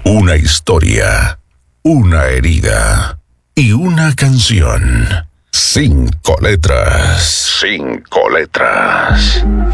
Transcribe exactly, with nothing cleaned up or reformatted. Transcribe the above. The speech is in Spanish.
Una historia, una herida y una canción. Cinco letras. Cinco letras.